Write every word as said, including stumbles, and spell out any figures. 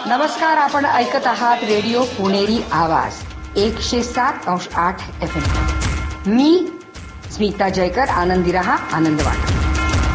नमस्कार, आपण ऐकत आहात रेडिओ पुणेरी आवाज एकशे सात अंश आठ एफ एम. मी स्मिता जयकर. आनंदी रहा, आनंद वाटा.